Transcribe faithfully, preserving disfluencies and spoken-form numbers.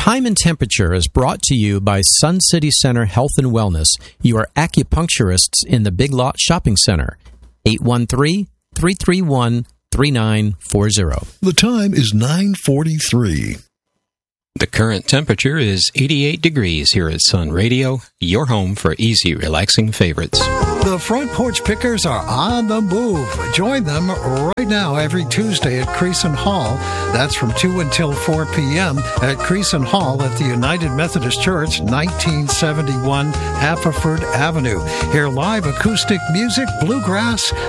Time and Temperature is brought to you by Sun City Center Health and Wellness, your acupuncturists in the Big Lot Shopping Center. eight one three, three three one, three nine four zero. The time is nine forty-three. The current temperature is eighty-eight degrees here at Sun Radio, your home for easy, relaxing favorites. The Front Porch Pickers are on the move. Join them right now every Tuesday at Creason Hall. That's from two until four p.m. at Creason Hall at the United Methodist Church, nineteen seventy-one Haverford Avenue. Hear live acoustic music, bluegrass,